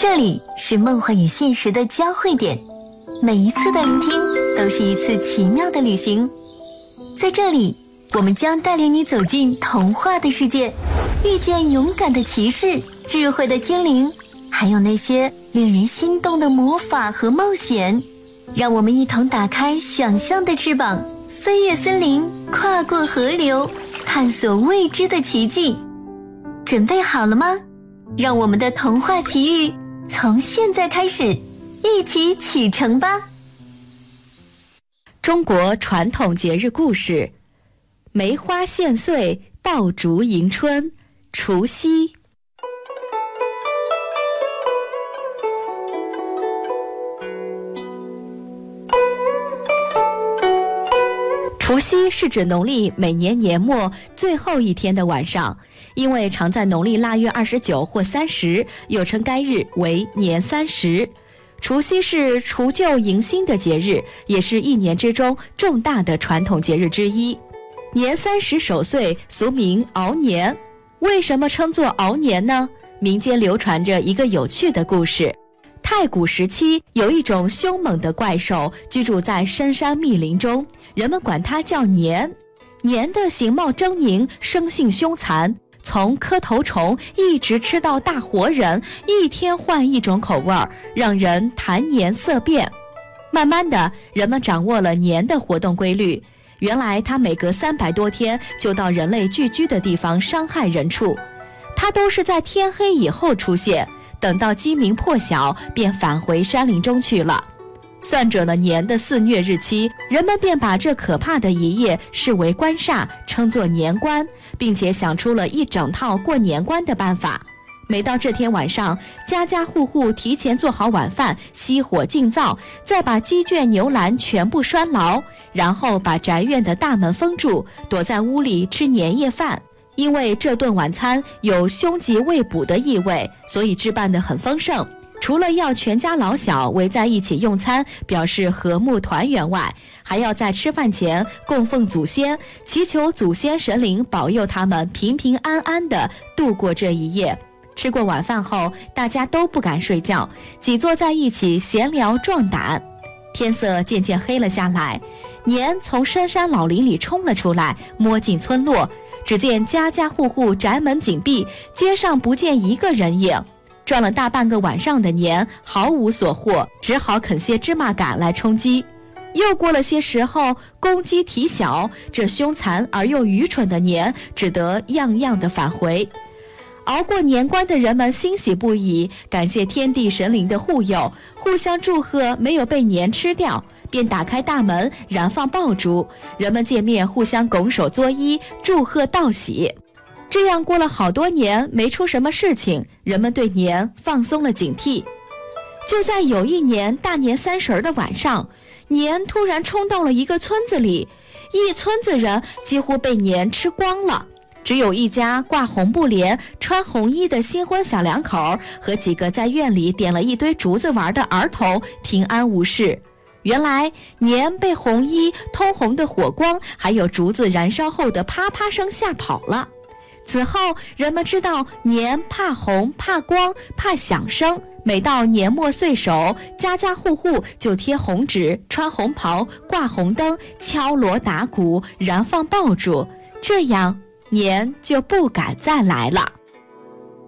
这里是梦幻与现实的交汇点，每一次的聆听都是一次奇妙的旅行。在这里，我们将带领你走进童话的世界，遇见勇敢的骑士、智慧的精灵，还有那些令人心动的魔法和冒险。让我们一同打开想象的翅膀，飞越森林，跨过河流，探索未知的奇迹。准备好了吗？让我们的童话奇遇从现在开始，一起启程吧！ 中国传统节日故事：梅花献岁，爆竹迎春，除夕。除夕是指农历每年年末最后一天的晚上，因为常在农历腊月29或30，又称该日为年30。除夕是除旧迎新的节日，也是一年之中重大的传统节日之一。年30守岁，俗名熬年。为什么称作熬年呢？民间流传着一个有趣的故事。太古时期，有一种凶猛的怪兽居住在深山密林中，人们管它叫年。年的形貌狰狞，生性凶残，从磕头虫一直吃到大活人，一天换一种口味，让人谈年色变。慢慢的，人们掌握了年的活动规律。原来它每隔300多天就到人类聚居的地方伤害人畜，它都是在天黑以后出现，等到鸡鸣破晓便返回山林中去了。算准了年的肆虐日期，人们便把这可怕的一夜视为官煞，称作年关，并且想出了一整套过年关的办法。每到这天晚上，家家户户提前做好晚饭，熄火静灶，再把鸡圈牛栏全部拴牢，然后把宅院的大门封住，躲在屋里吃年夜饭。因为这顿晚餐有凶吉未卜的意味，所以置办得很丰盛。除了要全家老小围在一起用餐，表示和睦团圆外，还要在吃饭前供奉祖先，祈求祖先神灵保佑他们平平安安地度过这一夜。吃过晚饭后，大家都不敢睡觉，挤坐在一起闲聊壮胆。天色渐渐黑了下来，年从深山老林里冲了出来，摸进村落，只见家家户户宅门紧闭，街上不见一个人影。转了大半个晚上的年毫无所获，只好啃些芝麻杆来充饥。又过了些时候，公鸡啼晓，这凶残而又愚蠢的年只得样样的返回。熬过年关的人们欣喜不已，感谢天地神灵的护佑，互相祝贺没有被年吃掉，便打开大门燃放爆竹，人们见面互相拱手作揖，祝贺道喜。这样过了好多年，没出什么事情，人们对年放松了警惕。就在有一年大年30的晚上，年突然冲到了一个村子里，一村子人几乎被年吃光了，只有一家挂红布帘、穿红衣的新婚小两口和几个在院里点了一堆竹子玩的儿童平安无事。原来年被红衣通红的火光还有竹子燃烧后的啪啪声吓跑了。此后，人们知道年怕红、怕光、怕响声。每到年末岁首，家家户户就贴红纸、穿红袍、挂红灯、敲锣打鼓、燃放爆竹，这样年就不敢再来了。